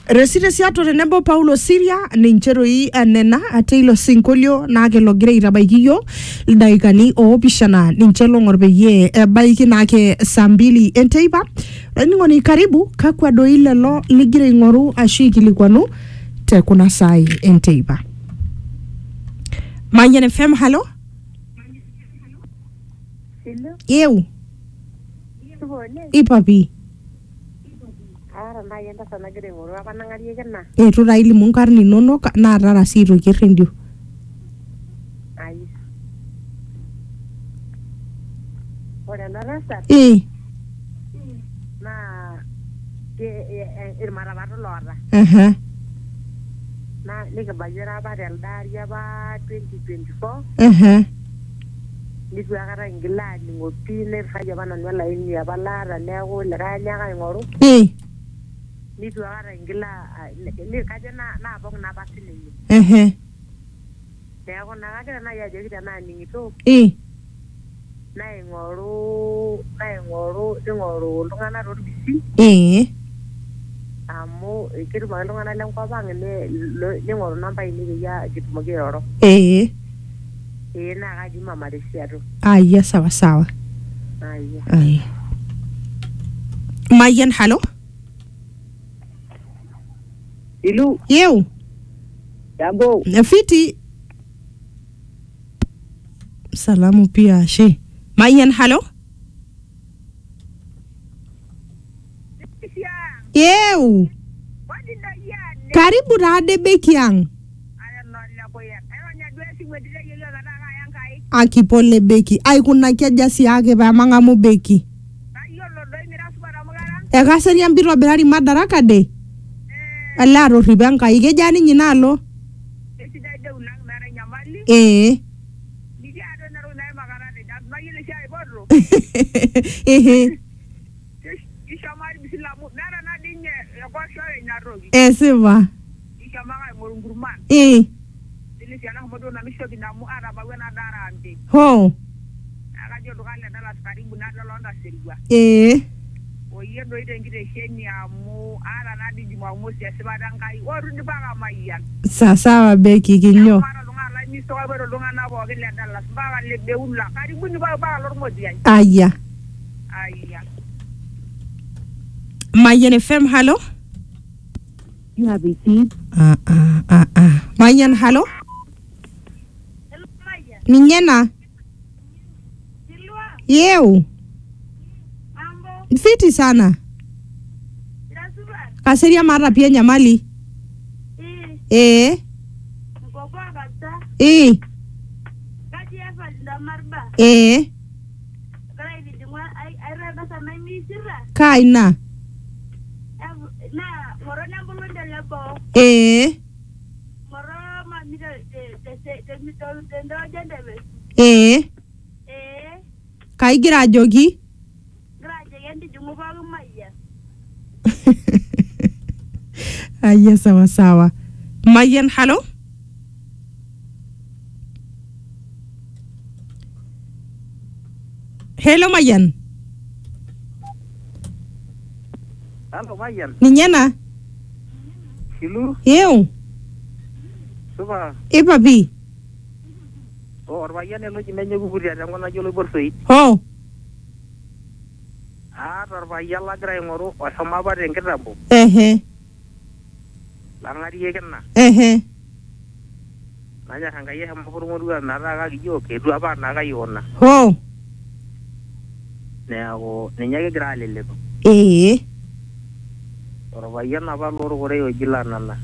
Residence yato tenebo Paulo Siria nincheroi nena ateilo sinkolio nake logira itabaikio ildaikani oopishana ninche long'or peyie ebaiki nake saa 2 enteipa. Ning'oni karibu kakwa doi lelo ligira aing'oru ashu ikilikwanu te kuna sai enteipa. Mayan FM, hello? Hello? Eu? Ipapi? Na yenda sana gire ngoro apa nangari kena. Tura ili munkarni nono na rara siro kirendio. Ai. Ora na rasa. Na irmara baro lora. Na lega bajera ba del daria ba 2024. Niku agara ingila ni ngopile faja bana nwala ini ya balara nego lega nyaga ngoro. Nitu agara ingila ni kaje na bong na basile ni dego na kaje na ya jeki na ningito na ngoro lungana ro bisi amo kiru ba lungana lang kwa bang ni ngoro namba ini ya gitu mogero na kaji mama desiaro aya sawa sawa aya Mayan, hello? Ilu. Eu. Jambo. Fiti. Salamu pia she. Mayan, hello? Eu. Karibu rade Bekiang. Akipole Beki. Ai kuna kiaja si yake ba mangamu Beki. Ega seria mbiro berari madaraka de. Alaro ribanka ige jani nyinalo. Siva. Ho. Oyendo ide ngire sheni amu ara na di jumamosi ya sibadan kai oru ndi baga mayan sawa Beki kinyo mara lunga la mi so bero lunga na bo gele dalla baga le beula karibu ni baga lor modi ay aya Mayan FM, hello? You have received Mayan, hello? Hello Mayan Ninyena Silwa Eu Mambo Fiti sana Rasuba Kaseria mara pia nyamali Ngoko bata Kaji afa ndamarba Kala idi dingwa ai rada sana mi sirra Kaina na morona bulu de lebo moro ma mi de mi to ndo jendebe Kai gira jogi graje yendi jungu ba maya aya sawa Mayan, hello? Hello Mayan. Halo Mayan. Ninyena? Ilu. Eu. Suba. Papi. Oh, Mayan elo jimenye guguri ada ngona jolo borsoi. Ho. Mayan la gra ngoro o sama ba de ngirambo. Langari yekenna. Naja hanga ye ham furmodu na raga gijo ke du aba na ga yona. Ho. Ne ago ninyage gra lele ko. Mayan aba loro gore o jilanana.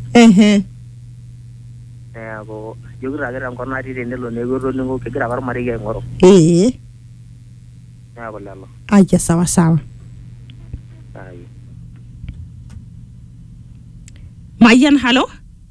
Ne ago jogra gra ngona ri ne lo ne go ningo ke gra bar mari ge ngoro. Ne ago lalo. Aya sawa Mayan, hello?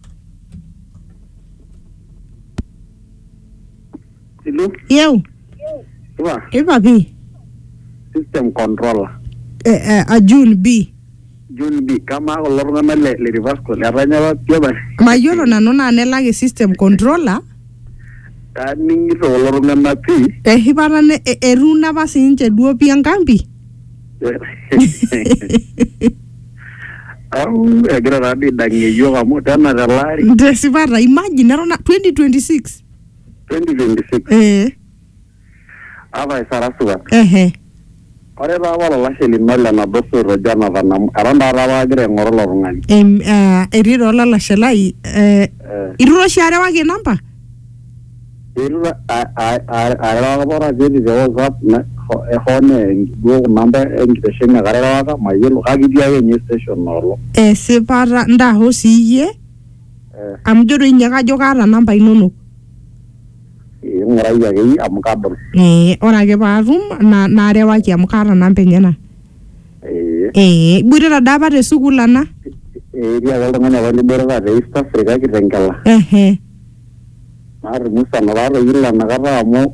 Ilu. Eu. Suba. Papi. System control. June B. June B kama olor ngana le reverse ko le ranya ba pia Mayolo na nona anelage system controller. Ningi so olor ngana pi. Hibana ne eruna basi nje duo pia ngambi. Egira tadi dange yoga amu tena telari. Ndesipata imagine erona 2026. 2026. Ava isarasuka. Ore taapa olashe lino lenaduo soto Jonathan amu eton taata apa agira aing'oru ilo tung'ani. Etii taa olalashe lai itu oshi arewaki namba? Itu arewaka pora petii te WhatsApp hone duo namba enkitesheni ake arewaka mayiolo kake itii ake nye station olo. Esipata ndaho siyie amu ijo doi ninye kajo kaata namba inonok. Ing'urai ake iyie amu kadol. Ore ake paatum naarewaki amu kaata namba enyenak. Iboitata daa apa te sukuul ana? Etii ake oltung'ani apa liboitata te East Africa Kitengela. Naatumusana taatoi ilo inakata amu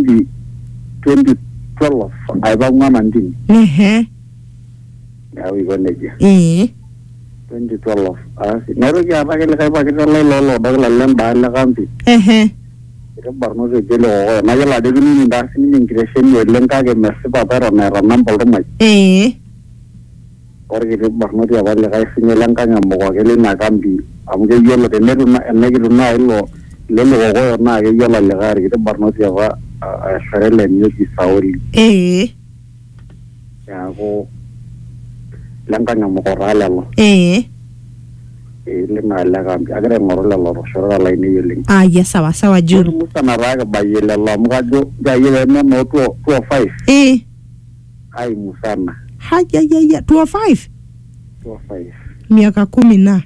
2012 aipang'ua nantini. Neeku iko nejia. 2012 asi naitoki aata ake likae pakiti lai loolodok lendaa le kampi. Ito barnoto ejo le kokoyo nayiolo ajo kinini ndaa sininye enkitesheni oleng kake mesipa peton eeta namba oltung'ani. Orkiti barnoti apa likae sinye lenkang emuk ake lina kampi amu keyiolo tenekitum naa ilo kokoyo naa keyiolo likae orkiti barnoti apa ashore lenye oji Sauli. Neeku lenkang emuk taa lelo. Lina le kampi agira aing'oru lelo toshorora lainei oleng. Sawa June. Musana taa kibayie lelo amu kajo jayie weneno 205. Ai musana. Haja 205. 205. Miaka 10 na.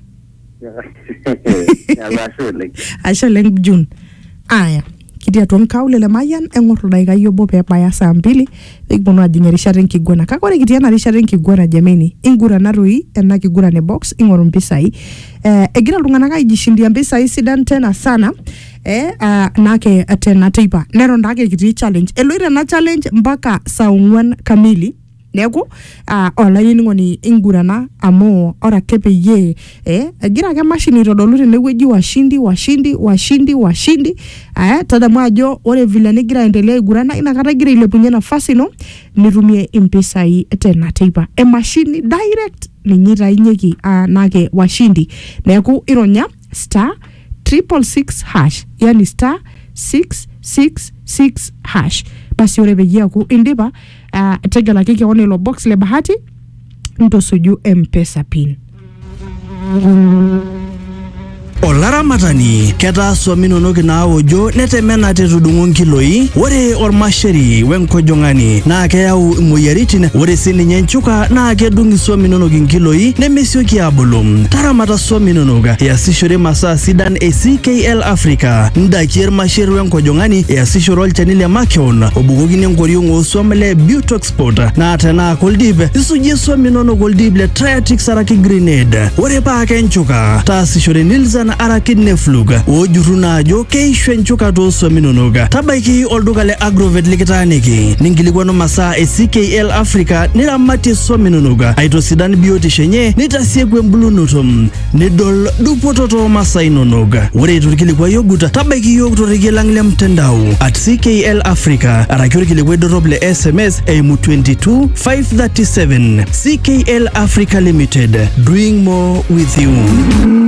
Ashe oleng June. Aya. Kidia tonkaulele mayan eng'or ildaikai obo peebaya saa 2 pekiponu ajing erishata enkiguana. Kake ore kitii ena rishata enkiguana jameni, ingurana toi ena kiguran box ing'oru mpisai. Egira iltung'anak aijishindia mpisai sidan tena sana. Nake tena teipa. Neton taake kitii challenge. Eloito ena challenge mpaka saa 4 kamili. Neeku olaining'oni ingurana amu ore ake peyie egira ake emashini aitodolu tenewueji washindi tadamu ajo ore vile nigira aendelea aigurana inakata igira ailepunye nafasi ino nitumie impisai tena teipa. Emashini direct ninye itainyeki nake washindi. Neeku ironya *666# yani *666#. Basi ore peyie aku indipa tegelaki keon ilo box le bahati ntosuju M-Pesa pin. Olaramatani ketaa swami inonok naawojo netemena tetudung'o nkiloi. Ore ormasheri wenkojong'ani naa keyau imoyiaritin. Ore sininye nchuka naa kedung' swami inonok nkiloi nemesioki abulu. Taramata swami inonok easishore masaa sidan CKL Africa. Ndaiki ormasheri wenkojong'ani easishore olchani le Makion obukokini enkoriong oswam le Butoxport naa tenaa koldip isujie swami inonok oldip le Triatix araki Grenade. Ore paake nchuka taasishore Nilzan araki Neflug ojuru naajo keishu enchuka tooswam inonok. Tabaiki olduka le Agrovet likitaaniki ninkilikuanu masaa CKL Africa niramatie swam inonok aitosidan biotisho enye nitasieku embulunoto nidol dupoto toomasaa inonok. Ore torkilikuai ogut tabaiki yiok torrekie lang le mtandao @CKL Africa araki orkilikuai dorrop le SMS eimu 22537. CKL Africa Limited, doing more with you.